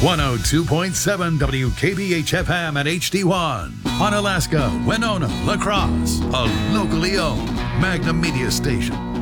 102.7 WKBH FM at HD1. On Alaska, Winona, La Crosse, a locally owned Magna Media station.